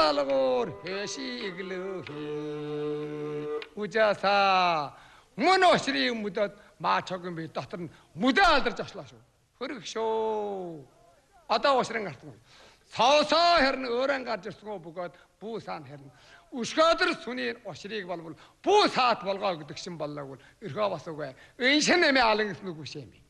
даалгуур хэшиглөө уужаасаа мөн ошрыг мөдөд маачаагийн би дотор нь мөдөө алдарч ослоо шүү. Хөрөг шүү. Одоо ошрын гартсан. Соосоо хэрн өөрөө гарч ирсэн бөгөөд бүү саан хэрн. Өшгөөдөр сүний ошрыг болвол бүү саат болгоо гэдэг шин боллоо. Өрхөө бас үгүй. Энэ шин нэмээ алан гэсэн үг биш юм.